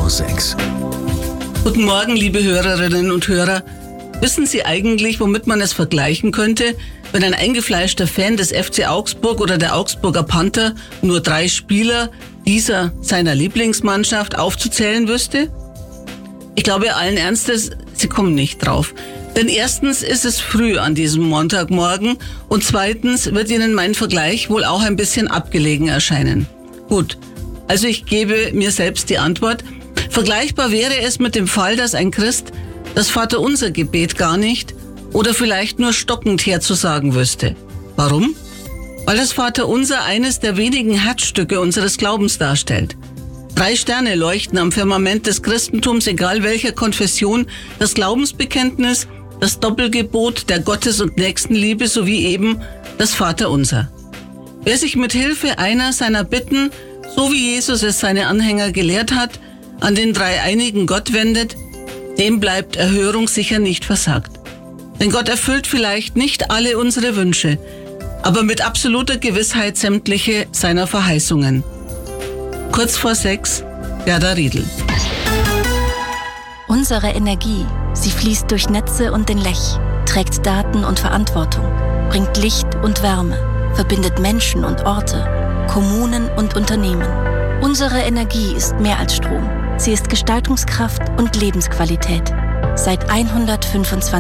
vor 6. Guten Morgen, liebe Hörerinnen und Hörer. Wissen Sie eigentlich, womit man es vergleichen könnte, wenn ein eingefleischter Fan des FC Augsburg oder der Augsburger Panther nur 3 Spieler dieser seiner Lieblingsmannschaft aufzuzählen wüsste? Ich glaube allen Ernstes, Sie kommen nicht drauf. Denn erstens ist es früh an diesem Montagmorgen und zweitens wird Ihnen mein Vergleich wohl auch ein bisschen abgelegen erscheinen. Gut, also ich gebe mir selbst die Antwort. Vergleichbar wäre es mit dem Fall, dass ein Christ das Vaterunser-Gebet gar nicht oder vielleicht nur stockend herzusagen wüsste. Warum? Weil das Vaterunser eines der wenigen Herzstücke unseres Glaubens darstellt. 3 Sterne leuchten am Firmament des Christentums, egal welcher Konfession, das Glaubensbekenntnis, das Doppelgebot der Gottes- und Nächstenliebe sowie eben das Vaterunser. Wer sich mit Hilfe einer seiner Bitten, so wie Jesus es seine Anhänger gelehrt hat, an den dreieinigen Gott wendet, dem bleibt Erhörung sicher nicht versagt. Denn Gott erfüllt vielleicht nicht alle unsere Wünsche, aber mit absoluter Gewissheit sämtliche seiner Verheißungen. Kurz vor 6, Gerda Riedl. Unsere Energie, sie fließt durch Netze und den Lech, trägt Daten und Verantwortung, bringt Licht und Wärme, verbindet Menschen und Orte, Kommunen und Unternehmen. Unsere Energie ist mehr als Strom. Sie ist Gestaltungskraft und Lebensqualität. Seit 125